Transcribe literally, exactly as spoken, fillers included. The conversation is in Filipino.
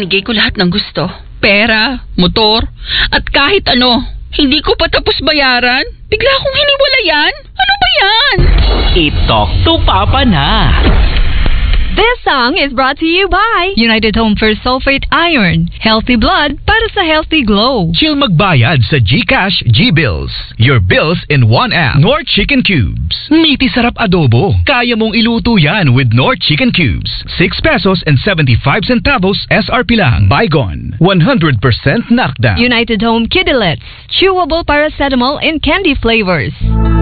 binigay ko lahat ng gusto. Pera, motor, at kahit ano. Hindi ko pa tapos bayaran. Bigla akong hiniwalayan. Ano ba yan? I-talk to Papa na. This song is brought to you by United Home First Sulfate Iron. Healthy blood para sa healthy glow. Chill magbayad sa GCash G-Bills. Your bills in one app. Knorr Chicken Cubes. Meaty sarap adobo. Kaya mong iluto yan with Knorr Chicken Cubes. six pesos and seventy-five centavos S R P lang. Bygone. one hundred percent knockdown. United Home Kidilets. Chewable paracetamol in candy flavors.